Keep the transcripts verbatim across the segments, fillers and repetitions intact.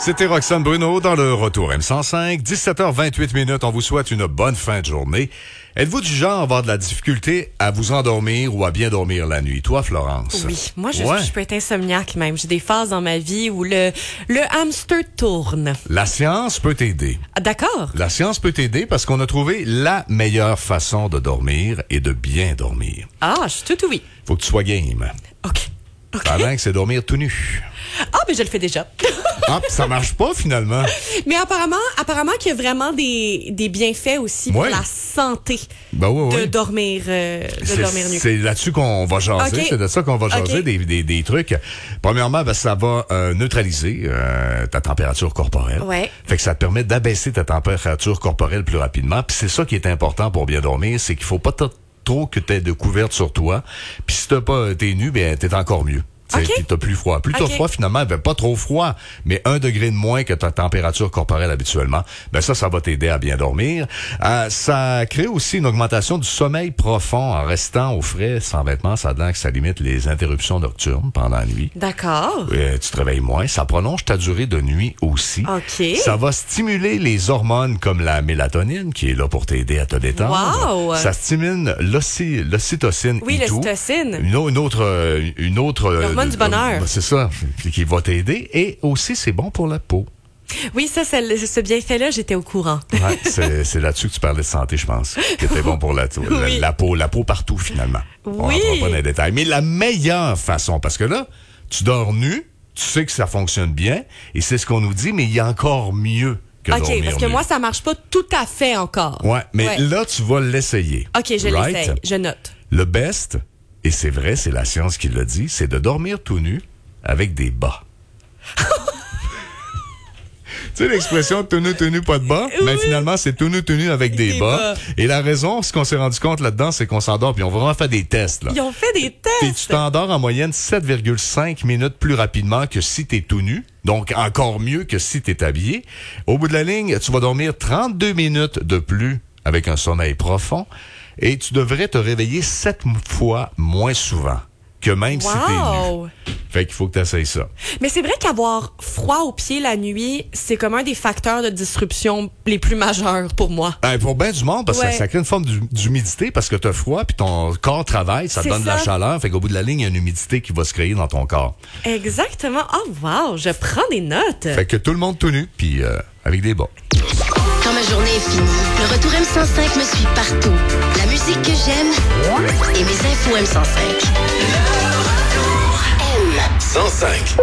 C'était Roxane Bruno dans le Retour M cent cinq. dix-sept heures vingt-huit minutes. On vous souhaite une bonne fin de journée. Êtes-vous du genre à avoir de la difficulté à vous endormir ou à bien dormir la nuit? Toi, Florence? Oui. Moi, je, ouais. je peux être insomniaque même. J'ai des phases dans ma vie où le, le hamster tourne. La science peut t'aider. Ah, d'accord. La science peut t'aider parce qu'on a trouvé la meilleure façon de dormir et de bien dormir. Ah, je suis tout oui. Faut que tu sois game. OK. OK. Pendant que c'est dormir tout nu. Ah, mais je le fais déjà. Ah, ça marche pas finalement. Mais apparemment, apparemment qu'il y a vraiment des, des bienfaits aussi pour ouais. la santé ben oui, de oui. dormir euh, de c'est, dormir nu. C'est là-dessus qu'on va jaser. Okay. C'est de ça qu'on va jaser, okay. des, des, des trucs. Premièrement, ben, ça va euh, neutraliser euh, ta température corporelle. Ouais. Fait que ça te permet d'abaisser ta température corporelle plus rapidement. Puis c'est ça qui est important pour bien dormir, c'est qu'il faut pas t- trop que tu aies de couvertes sur toi. Puis si t'as pas t'es nu, ben t'es encore mieux. Okay. T'as plus froid. Plus t'as okay. froid, finalement, ben, pas trop froid, mais un degré de moins que ta température corporelle habituellement. Ben, ça, ça va t'aider à bien dormir. Euh, ça crée aussi une augmentation du sommeil profond en restant au frais, sans vêtements. Ça a l'air que ça limite les interruptions nocturnes pendant la nuit. D'accord. Euh, tu te réveilles moins. Ça prolonge ta durée de nuit aussi. OK. Ça va stimuler les hormones comme la mélatonine, qui est là pour t'aider à te détendre. Wow. Ça stimule l'ocy- l'ocytocine oui, et tout. l'ocytocine. Une, une autre, une autre, l'hormone du bonheur. C'est ça, qui va t'aider. Et aussi, c'est bon pour la peau. Oui, ça, c'est, ce bienfait-là, j'étais au courant. Ouais, c'est, c'est là-dessus que tu parlais de santé, je pense. Qui était bon pour la, la, oui. la peau. La peau partout, finalement. Oui. On rentre pas dans les détails. Mais la meilleure façon, parce que là, tu dors nu, tu sais que ça fonctionne bien, et c'est ce qu'on nous dit, mais il y a encore mieux que dormir OK, parce que nu. moi, ça marche pas tout à fait encore. Ouais, mais ouais. là, tu vas l'essayer. OK, je right? l'essaye. Je note. Le best, et c'est vrai, c'est la science qui le dit, c'est de dormir tout nu avec des bas. Tu sais l'expression tout nu, tout nu, pas de bas? Oui. Ben finalement, c'est tout nu, tout nu avec des, des bas. bas. Et la raison, ce qu'on s'est rendu compte là-dedans, c'est qu'on s'endort, puis on va vraiment faire des tests. Là. Ils ont fait des tests. Et tu t'endors en moyenne sept virgule cinq minutes plus rapidement que si t'es tout nu. Donc, encore mieux que si t'es habillé. Au bout de la ligne, tu vas dormir trente-deux minutes de plus avec un sommeil profond. Et tu devrais te réveiller sept fois moins souvent que même wow. si t'es nu. Fait qu'il faut que tu essayes ça. Mais c'est vrai qu'avoir froid aux pieds la nuit, c'est comme un des facteurs de disruption les plus majeurs pour moi. Ben, pour bien du monde, parce que ouais. ça, ça crée une forme d'humidité parce que t'as froid puis ton corps travaille, ça te donne ça. de la chaleur. Fait qu'au bout de la ligne, il y a une humidité qui va se créer dans ton corps. Exactement. Oh wow, je prends des notes. Fait que tout le monde tout nu puis euh, avec des bas. Quand ma journée est finie, le Retour M cent cinq me suit partout. La musique que j'aime et mes infos M cent cinq. M cent cinq.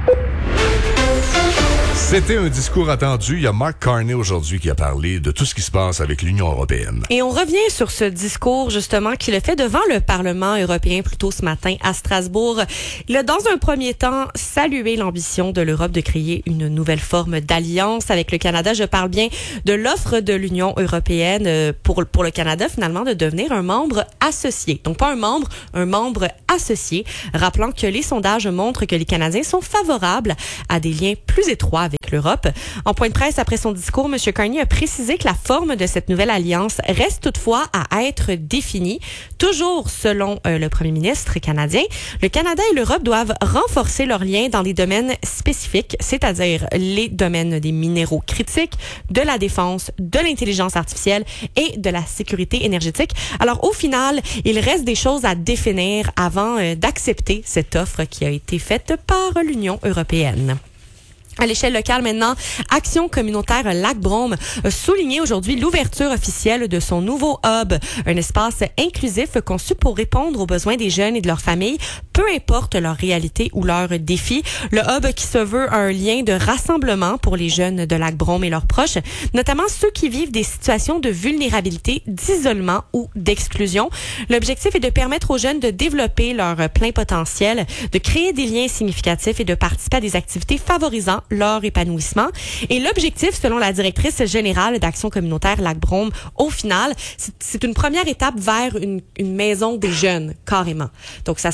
C'était un discours attendu. Il y a Mark Carney aujourd'hui qui a parlé de tout ce qui se passe avec l'Union européenne. Et on revient sur ce discours, justement, qu'il a fait devant le Parlement européen plus tôt ce matin à Strasbourg. Il a, dans un premier temps, salué l'ambition de l'Europe de créer une nouvelle forme d'alliance avec le Canada. Je parle bien de l'offre de l'Union européenne pour, pour le Canada, finalement, de devenir un membre associé. Donc, pas un membre, un membre associé. Rappelant que les sondages montrent que les Canadiens sont favorables à des liens plus étroits avec l'Europe. En point de presse après son discours, M. Carney a précisé que la forme de cette nouvelle alliance reste toutefois à être définie. Toujours selon euh, le premier ministre canadien, le Canada et l'Europe doivent renforcer leurs liens dans des domaines spécifiques, c'est-à-dire les domaines des minéraux critiques, de la défense, de l'intelligence artificielle et de la sécurité énergétique. Alors au final, il reste des choses à définir avant euh, d'accepter cette offre qui a été faite par l'Union européenne. À l'échelle locale maintenant, Action communautaire Lac-Brome a souligné aujourd'hui l'ouverture officielle de son nouveau hub, un espace inclusif conçu pour répondre aux besoins des jeunes et de leurs familles, peu importe leur réalité ou leurs défis. Le hub qui se veut un lien de rassemblement pour les jeunes de Lac-Brome et leurs proches, notamment ceux qui vivent des situations de vulnérabilité, d'isolement ou d'exclusion. L'objectif est de permettre aux jeunes de développer leur plein potentiel, de créer des liens significatifs et de participer à des activités favorisant leur épanouissement. Et l'objectif, selon la directrice générale d'Action communautaire Lac-Brome, au final, c'est, c'est une première étape vers une, une maison des jeunes, carrément. Donc, ça serait ça l'objectif.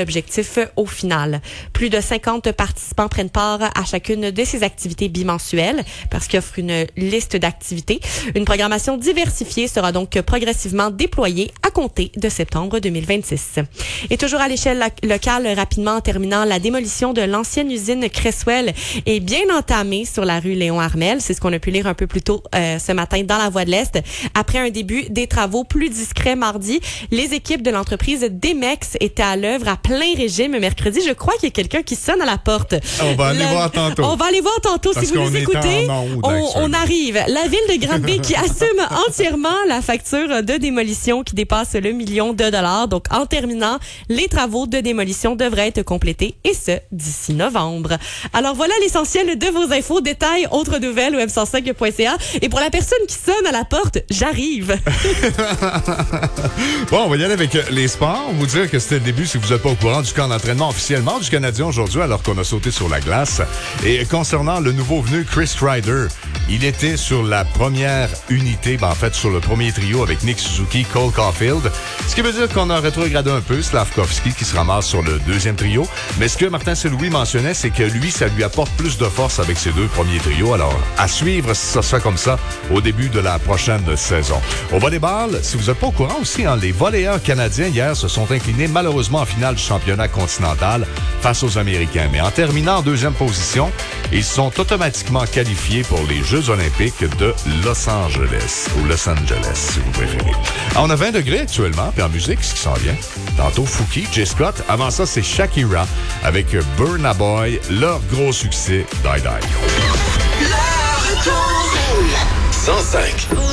l'objectif au final. Plus de cinquante participants prennent part à chacune de ces activités bimensuelles parce qu'ils offrent une liste d'activités. Une programmation diversifiée sera donc progressivement déployée à compter de septembre deux mille vingt-six. Et toujours à l'échelle locale, rapidement en terminant, la démolition de l'ancienne usine Cresswell est bien entamée sur la rue Léon Armel. C'est ce qu'on a pu lire un peu plus tôt euh, ce matin dans la Voix de l'Est. Après un début des travaux plus discrets mardi, les équipes de l'entreprise Demex étaient à l'œuvre à plein régime mercredi. Je crois qu'il y a quelqu'un qui sonne à la porte. On va aller la... voir tantôt. On va aller voir tantôt. Parce si vous nous écoutez, on, on arrive. La ville de Granby qui assume entièrement la facture de démolition qui dépasse le million de dollars. Donc, en terminant, les travaux de démolition devraient être complétés et ce, d'ici novembre. Alors, voilà l'essentiel de vos infos. Détails, autres nouvelles au m cent cinq point c a. Et pour la personne qui sonne à la porte, j'arrive. Bon, on va y aller avec les sports. On vous dire que c'était le début, si vous n'êtes pas au courant, du camp d'entraînement officiellement du Canadien aujourd'hui, alors qu'on a sauté sur la glace. Et concernant le nouveau venu Chris Strider, il était sur la première unité, ben en fait sur le premier trio avec Nick Suzuki, Cole Caulfield. Ce qui veut dire qu'on a rétrogradé un peu Slavkovski qui se ramasse sur le deuxième trio. Mais ce que Martin Saint-Louis mentionnait, c'est que lui, ça lui apporte plus de force avec ses deux premiers trios. Alors, à suivre, ça se fait comme ça au début de la prochaine saison. Au volleyball, si vous n'êtes pas au courant aussi, hein, les volleyeurs canadiens hier se sont inclinés malheureusement en finale du championnat continental face aux Américains. Mais en terminant en deuxième position, ils sont automatiquement qualifiés pour les Jeux olympiques de Los Angeles, ou Los Angeles, si vous préférez. Alors, on a vingt degrés actuellement, puis en musique, ce qui s'en vient. Tantôt, Fouki, J. Scott. Avant ça, c'est Shakira avec Burna Boy, leur gros succès, Die Die. cent cinq